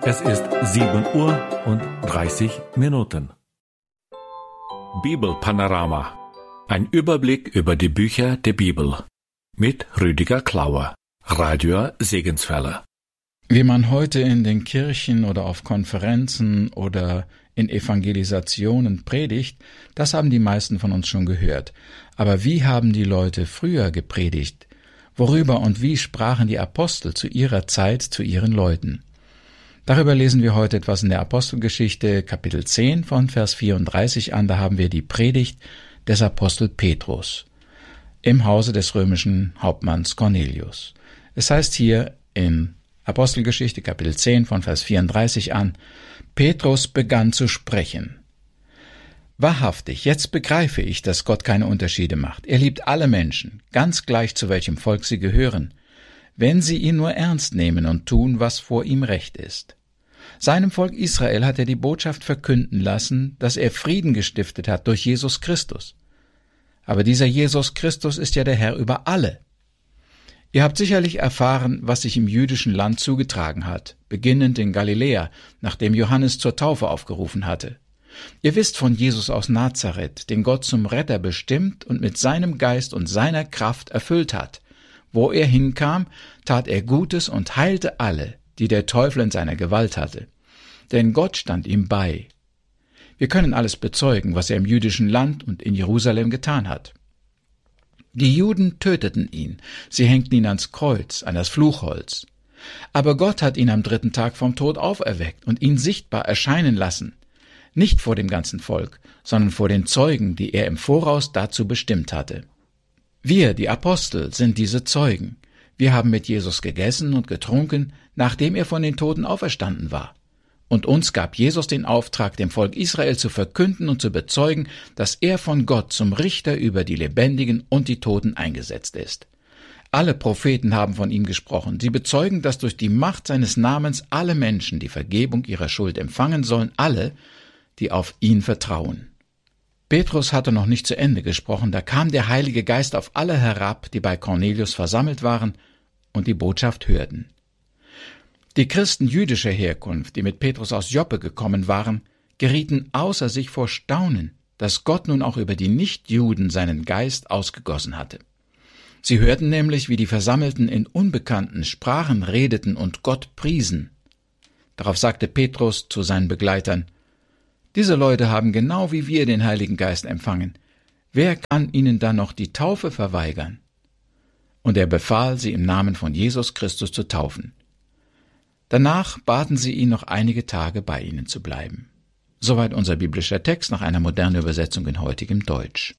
Es ist 7:30 Uhr. Bibelpanorama. Ein Überblick über die Bücher der Bibel. Mit Rüdiger Klauer, Radio Segenswelle. Wie man heute in den Kirchen oder auf Konferenzen oder in Evangelisationen predigt, das haben die meisten von uns schon gehört. Aber wie haben die Leute früher gepredigt? Worüber und wie sprachen die Apostel zu ihrer Zeit zu ihren Leuten? Darüber lesen wir heute etwas in der Apostelgeschichte, Kapitel 10 von Vers 34 an. Da haben wir die Predigt des Apostel Petrus im Hause des römischen Hauptmanns Cornelius. Es heißt hier in Apostelgeschichte, Kapitel 10 von Vers 34 an: Petrus begann zu sprechen. Wahrhaftig, jetzt begreife ich, dass Gott keine Unterschiede macht. Er liebt alle Menschen, ganz gleich zu welchem Volk sie gehören, wenn sie ihn nur ernst nehmen und tun, was vor ihm recht ist. Seinem Volk Israel hat er die Botschaft verkünden lassen, dass er Frieden gestiftet hat durch Jesus Christus. Aber dieser Jesus Christus ist ja der Herr über alle. Ihr habt sicherlich erfahren, was sich im jüdischen Land zugetragen hat, beginnend in Galiläa, nachdem Johannes zur Taufe aufgerufen hatte. Ihr wisst von Jesus aus Nazareth, den Gott zum Retter bestimmt und mit seinem Geist und seiner Kraft erfüllt hat. Wo er hinkam, tat er Gutes und heilte alle, die der Teufel in seiner Gewalt hatte. Denn Gott stand ihm bei. Wir können alles bezeugen, was er im jüdischen Land und in Jerusalem getan hat. Die Juden töteten ihn, sie hängten ihn ans Kreuz, an das Fluchholz. Aber Gott hat ihn am 3. Tag vom Tod auferweckt und ihn sichtbar erscheinen lassen. Nicht vor dem ganzen Volk, sondern vor den Zeugen, die er im Voraus dazu bestimmt hatte. Wir, die Apostel, sind diese Zeugen. Wir haben mit Jesus gegessen und getrunken, nachdem er von den Toten auferstanden war. Und uns gab Jesus den Auftrag, dem Volk Israel zu verkünden und zu bezeugen, dass er von Gott zum Richter über die Lebendigen und die Toten eingesetzt ist. Alle Propheten haben von ihm gesprochen. Sie bezeugen, dass durch die Macht seines Namens alle Menschen die Vergebung ihrer Schuld empfangen sollen, alle, die auf ihn vertrauen. Petrus hatte noch nicht zu Ende gesprochen, da kam der Heilige Geist auf alle herab, die bei Cornelius versammelt waren und die Botschaft hörten. Die Christen jüdischer Herkunft, die mit Petrus aus Joppe gekommen waren, gerieten außer sich vor Staunen, dass Gott nun auch über die Nichtjuden seinen Geist ausgegossen hatte. Sie hörten nämlich, wie die Versammelten in unbekannten Sprachen redeten und Gott priesen. Darauf sagte Petrus zu seinen Begleitern: Diese Leute haben genau wie wir den Heiligen Geist empfangen. Wer kann ihnen dann noch die Taufe verweigern? Und er befahl, sie im Namen von Jesus Christus zu taufen. Danach baten sie ihn, noch einige Tage bei ihnen zu bleiben. Soweit unser biblischer Text nach einer modernen Übersetzung in heutigem Deutsch.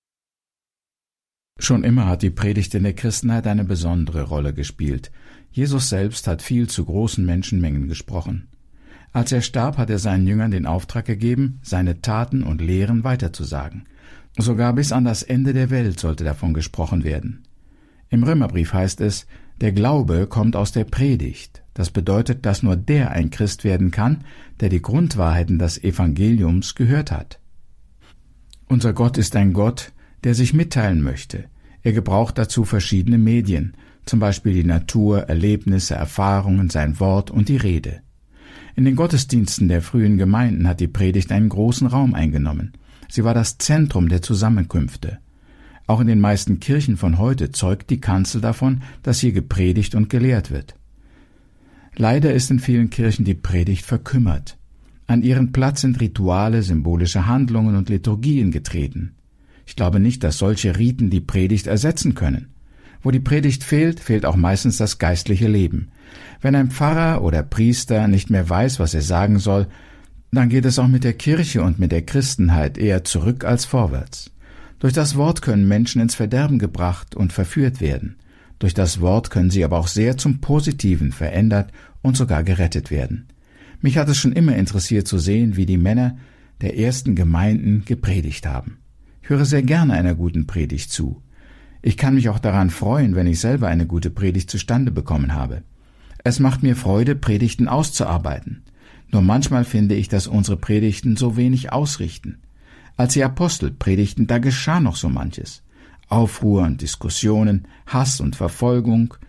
Schon immer hat die Predigt in der Christenheit eine besondere Rolle gespielt. Jesus selbst hat viel zu großen Menschenmengen gesprochen. Als er starb, hat er seinen Jüngern den Auftrag gegeben, seine Taten und Lehren weiterzusagen. Sogar bis an das Ende der Welt sollte davon gesprochen werden. Im Römerbrief heißt es: Der Glaube kommt aus der Predigt. Das bedeutet, dass nur der ein Christ werden kann, der die Grundwahrheiten des Evangeliums gehört hat. Unser Gott ist ein Gott, der sich mitteilen möchte. Er gebraucht dazu verschiedene Medien, zum Beispiel die Natur, Erlebnisse, Erfahrungen, sein Wort und die Rede. In den Gottesdiensten der frühen Gemeinden hat die Predigt einen großen Raum eingenommen. Sie war das Zentrum der Zusammenkünfte. Auch in den meisten Kirchen von heute zeugt die Kanzel davon, dass hier gepredigt und gelehrt wird. Leider ist in vielen Kirchen die Predigt verkümmert. An ihren Platz sind Rituale, symbolische Handlungen und Liturgien getreten. Ich glaube nicht, dass solche Riten die Predigt ersetzen können. Wo die Predigt fehlt, fehlt auch meistens das geistliche Leben. Wenn ein Pfarrer oder Priester nicht mehr weiß, was er sagen soll, dann geht es auch mit der Kirche und mit der Christenheit eher zurück als vorwärts. Durch das Wort können Menschen ins Verderben gebracht und verführt werden. Durch das Wort können sie aber auch sehr zum Positiven verändert und sogar gerettet werden. Mich hat es schon immer interessiert zu sehen, wie die Männer der ersten Gemeinden gepredigt haben. Ich höre sehr gerne einer guten Predigt zu. Ich kann mich auch daran freuen, wenn ich selber eine gute Predigt zustande bekommen habe. Es macht mir Freude, Predigten auszuarbeiten. Nur manchmal finde ich, dass unsere Predigten so wenig ausrichten. Als die Apostel predigten, da geschah noch so manches. Aufruhr und Diskussionen, Hass und Verfolgung.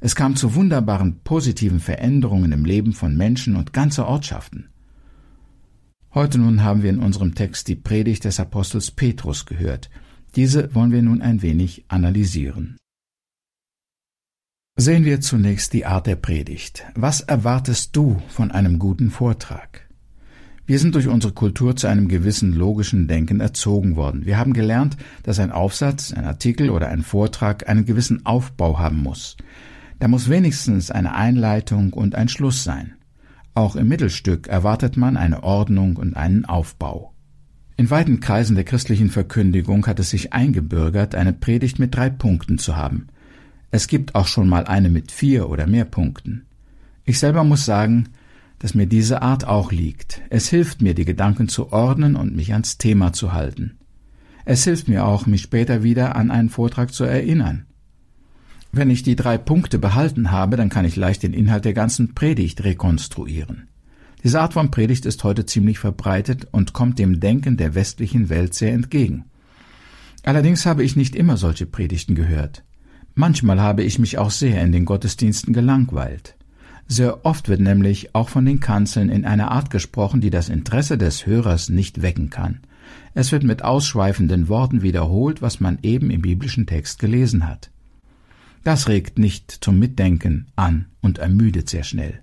Es kam zu wunderbaren positiven Veränderungen im Leben von Menschen und ganzer Ortschaften. Heute nun haben wir in unserem Text die Predigt des Apostels Petrus gehört. Diese wollen wir nun ein wenig analysieren. Sehen wir zunächst die Art der Predigt. Was erwartest du von einem guten Vortrag? Wir sind durch unsere Kultur zu einem gewissen logischen Denken erzogen worden. Wir haben gelernt, dass ein Aufsatz, ein Artikel oder ein Vortrag einen gewissen Aufbau haben muss. Da muss wenigstens eine Einleitung und ein Schluss sein. Auch im Mittelstück erwartet man eine Ordnung und einen Aufbau. In weiten Kreisen der christlichen Verkündigung hat es sich eingebürgert, eine Predigt mit 3 Punkten zu haben. Es gibt auch schon mal eine mit 4 oder mehr Punkten. Ich selber muss sagen, dass mir diese Art auch liegt. Es hilft mir, die Gedanken zu ordnen und mich ans Thema zu halten. Es hilft mir auch, mich später wieder an einen Vortrag zu erinnern. Wenn ich die 3 Punkte behalten habe, dann kann ich leicht den Inhalt der ganzen Predigt rekonstruieren. Diese Art von Predigt ist heute ziemlich verbreitet und kommt dem Denken der westlichen Welt sehr entgegen. Allerdings habe ich nicht immer solche Predigten gehört. Manchmal habe ich mich auch sehr in den Gottesdiensten gelangweilt. Sehr oft wird nämlich auch von den Kanzeln in einer Art gesprochen, die das Interesse des Hörers nicht wecken kann. Es wird mit ausschweifenden Worten wiederholt, was man eben im biblischen Text gelesen hat. Das regt nicht zum Mitdenken an und ermüdet sehr schnell.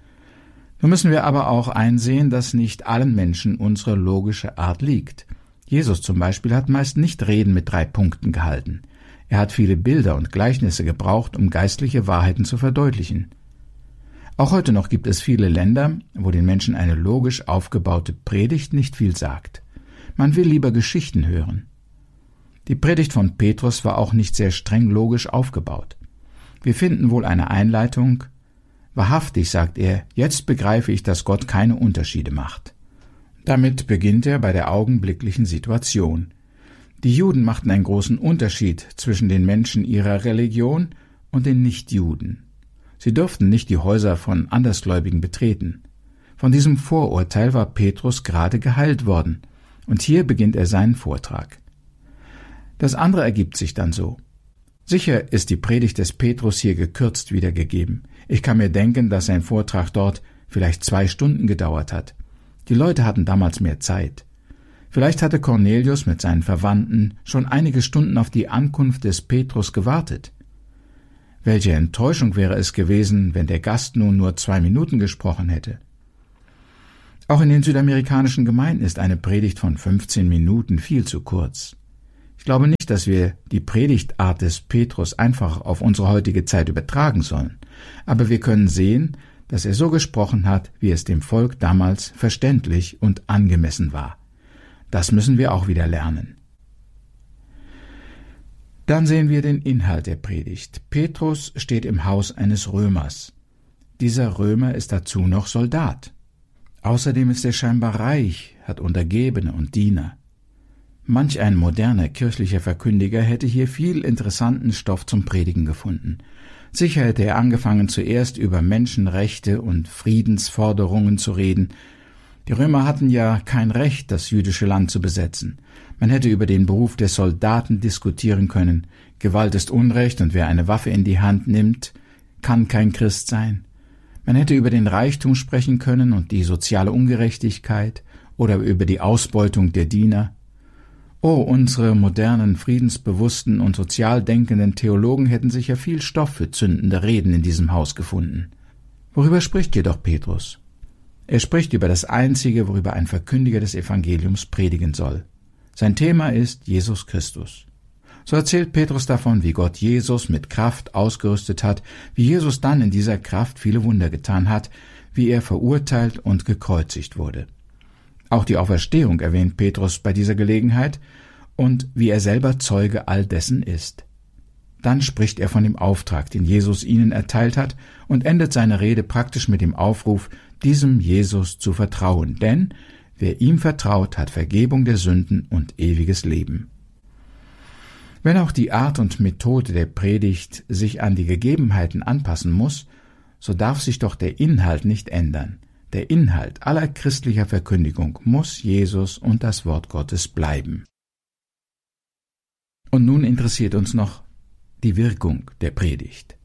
Nun müssen wir aber auch einsehen, dass nicht allen Menschen unsere logische Art liegt. Jesus zum Beispiel hat meist nicht Reden mit 3 Punkten gehalten. Er hat viele Bilder und Gleichnisse gebraucht, um geistliche Wahrheiten zu verdeutlichen. Auch heute noch gibt es viele Länder, wo den Menschen eine logisch aufgebaute Predigt nicht viel sagt. Man will lieber Geschichten hören. Die Predigt von Petrus war auch nicht sehr streng logisch aufgebaut. Wir finden wohl eine Einleitung. Wahrhaftig, sagt er, jetzt begreife ich, dass Gott keine Unterschiede macht. Damit beginnt er bei der augenblicklichen Situation. Die Juden machten einen großen Unterschied zwischen den Menschen ihrer Religion und den Nichtjuden. Sie durften nicht die Häuser von Andersgläubigen betreten. Von diesem Vorurteil war Petrus gerade geheilt worden, und hier beginnt er seinen Vortrag. Das andere ergibt sich dann so. Sicher ist die Predigt des Petrus hier gekürzt wiedergegeben. Ich kann mir denken, dass sein Vortrag dort vielleicht 2 Stunden gedauert hat. Die Leute hatten damals mehr Zeit. Vielleicht hatte Cornelius mit seinen Verwandten schon einige Stunden auf die Ankunft des Petrus gewartet. Welche Enttäuschung wäre es gewesen, wenn der Gast nun nur 2 Minuten gesprochen hätte. Auch in den südamerikanischen Gemeinden ist eine Predigt von 15 Minuten viel zu kurz. Ich glaube nicht, dass wir die Predigtart des Petrus einfach auf unsere heutige Zeit übertragen sollen, aber wir können sehen, dass er so gesprochen hat, wie es dem Volk damals verständlich und angemessen war. Das müssen wir auch wieder lernen. Dann sehen wir den Inhalt der Predigt. Petrus steht im Haus eines Römers. Dieser Römer ist dazu noch Soldat. Außerdem ist er scheinbar reich, hat Untergebene und Diener. Manch ein moderner kirchlicher Verkündiger hätte hier viel interessanten Stoff zum Predigen gefunden. Sicher hätte er angefangen, zuerst über Menschenrechte und Friedensforderungen zu reden. Die Römer hatten ja kein Recht, das jüdische Land zu besetzen. Man hätte über den Beruf des Soldaten diskutieren können. Gewalt ist Unrecht und wer eine Waffe in die Hand nimmt, kann kein Christ sein. Man hätte über den Reichtum sprechen können und die soziale Ungerechtigkeit oder über die Ausbeutung der Diener. Oh, unsere modernen, friedensbewussten und sozial denkenden Theologen hätten sicher viel Stoff für zündende Reden in diesem Haus gefunden. Worüber spricht jedoch Petrus? Er spricht über das Einzige, worüber ein Verkündiger des Evangeliums predigen soll. Sein Thema ist Jesus Christus. So erzählt Petrus davon, wie Gott Jesus mit Kraft ausgerüstet hat, wie Jesus dann in dieser Kraft viele Wunder getan hat, wie er verurteilt und gekreuzigt wurde. Auch die Auferstehung erwähnt Petrus bei dieser Gelegenheit und wie er selber Zeuge all dessen ist. Dann spricht er von dem Auftrag, den Jesus ihnen erteilt hat, und endet seine Rede praktisch mit dem Aufruf, diesem Jesus zu vertrauen, denn wer ihm vertraut, hat Vergebung der Sünden und ewiges Leben. Wenn auch die Art und Methode der Predigt sich an die Gegebenheiten anpassen muss, so darf sich doch der Inhalt nicht ändern. Der Inhalt aller christlicher Verkündigung muss Jesus und das Wort Gottes bleiben. Und nun interessiert uns noch die Wirkung der Predigt.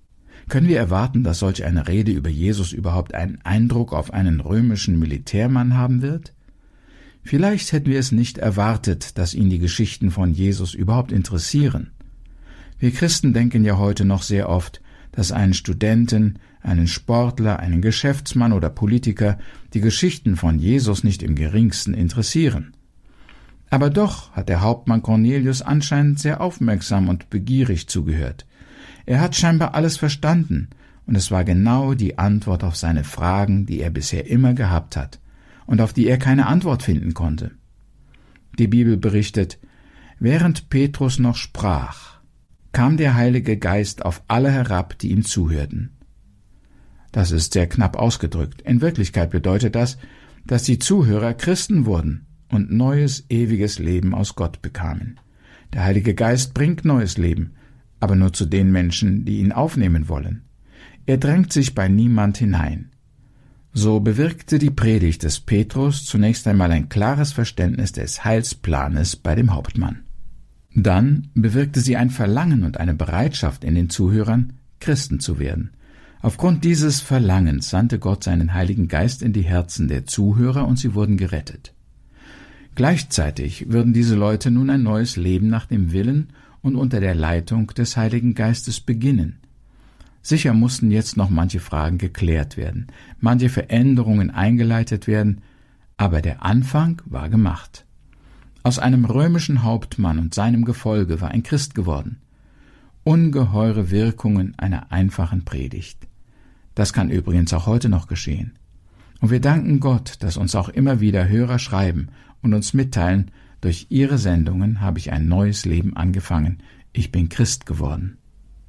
Können wir erwarten, dass solch eine Rede über Jesus überhaupt einen Eindruck auf einen römischen Militärmann haben wird? Vielleicht hätten wir es nicht erwartet, dass ihn die Geschichten von Jesus überhaupt interessieren. Wir Christen denken ja heute noch sehr oft, dass einen Studenten, einen Sportler, einen Geschäftsmann oder Politiker die Geschichten von Jesus nicht im geringsten interessieren. Aber doch hat der Hauptmann Cornelius anscheinend sehr aufmerksam und begierig zugehört. Er hat scheinbar alles verstanden, und es war genau die Antwort auf seine Fragen, die er bisher immer gehabt hat und auf die er keine Antwort finden konnte. Die Bibel berichtet, während Petrus noch sprach, kam der Heilige Geist auf alle herab, die ihm zuhörten. Das ist sehr knapp ausgedrückt. In Wirklichkeit bedeutet das, dass die Zuhörer Christen wurden und neues, ewiges Leben aus Gott bekamen. Der Heilige Geist bringt neues Leben, aber nur zu den Menschen, die ihn aufnehmen wollen. Er drängt sich bei niemand hinein. So bewirkte die Predigt des Petrus zunächst einmal ein klares Verständnis des Heilsplanes bei dem Hauptmann. Dann bewirkte sie ein Verlangen und eine Bereitschaft in den Zuhörern, Christen zu werden. Aufgrund dieses Verlangens sandte Gott seinen Heiligen Geist in die Herzen der Zuhörer und sie wurden gerettet. Gleichzeitig würden diese Leute nun ein neues Leben nach dem Willen und unter der Leitung des Heiligen Geistes beginnen. Sicher mussten jetzt noch manche Fragen geklärt werden, manche Veränderungen eingeleitet werden, aber der Anfang war gemacht. Aus einem römischen Hauptmann und seinem Gefolge war ein Christ geworden. Ungeheure Wirkungen einer einfachen Predigt. Das kann übrigens auch heute noch geschehen. Und wir danken Gott, dass uns auch immer wieder Hörer schreiben und uns mitteilen, durch ihre Sendungen habe ich ein neues Leben angefangen, ich bin Christ geworden.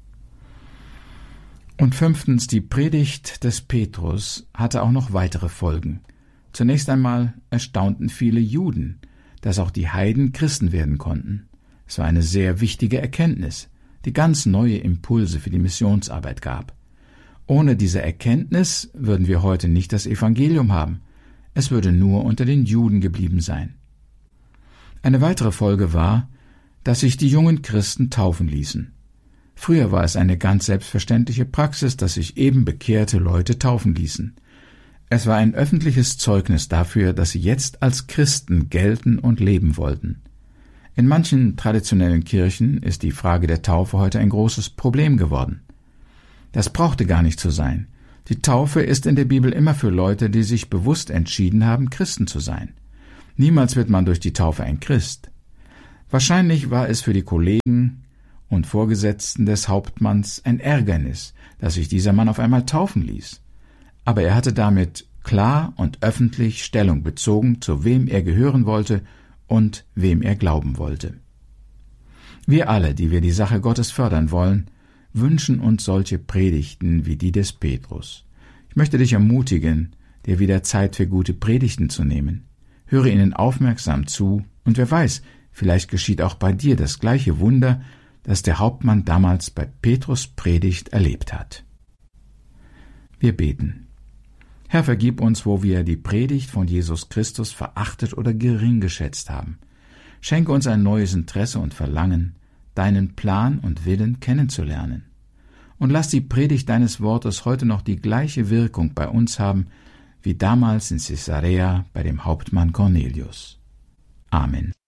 Und 5. Die Predigt des Petrus hatte auch noch weitere Folgen. Zunächst einmal erstaunten viele Juden, dass auch die Heiden Christen werden konnten. Es war eine sehr wichtige Erkenntnis, die ganz neue Impulse für die Missionsarbeit gab. Ohne diese Erkenntnis würden wir heute nicht das Evangelium haben. Es würde nur unter den Juden geblieben sein. Eine weitere Folge war, dass sich die jungen Christen taufen ließen. Früher war es eine ganz selbstverständliche Praxis, dass sich eben bekehrte Leute taufen ließen. Es war ein öffentliches Zeugnis dafür, dass sie jetzt als Christen gelten und leben wollten. In manchen traditionellen Kirchen ist die Frage der Taufe heute ein großes Problem geworden. Das brauchte gar nicht so sein. Die Taufe ist in der Bibel immer für Leute, die sich bewusst entschieden haben, Christen zu sein. Niemals wird man durch die Taufe ein Christ. Wahrscheinlich war es für die Kollegen und Vorgesetzten des Hauptmanns ein Ärgernis, dass sich dieser Mann auf einmal taufen ließ. Aber er hatte damit klar und öffentlich Stellung bezogen, zu wem er gehören wollte und wem er glauben wollte. Wir alle, die wir die Sache Gottes fördern wollen, wünschen uns solche Predigten wie die des Petrus. Ich möchte dich ermutigen, dir wieder Zeit für gute Predigten zu nehmen. Höre ihnen aufmerksam zu und wer weiß, vielleicht geschieht auch bei dir das gleiche Wunder, das der Hauptmann damals bei Petrus' Predigt erlebt hat. Wir beten. Herr, vergib uns, wo wir die Predigt von Jesus Christus verachtet oder gering geschätzt haben. Schenke uns ein neues Interesse und Verlangen, deinen Plan und Willen kennenzulernen. Und lass die Predigt deines Wortes heute noch die gleiche Wirkung bei uns haben, wie damals in Caesarea bei dem Hauptmann Cornelius. Amen.